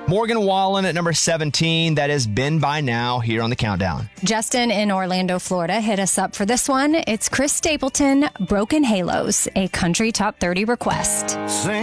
Morgan Wallen at number 17. That is Been By Now here on the Countdown. Justin in Orlando, Florida, hit us up for this one. It's Chris Stapleton, Broken Halos, a country top 30 request.